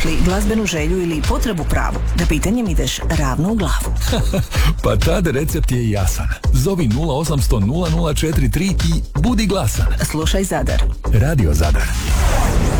li glazbenu želju ili potrebu pravu, da pitanjem ideš ravno u glavu. Pa tad recept je jasan. Zovi 0800 0043 i budi glasan. Slušaj Zadar. Radio Zadar.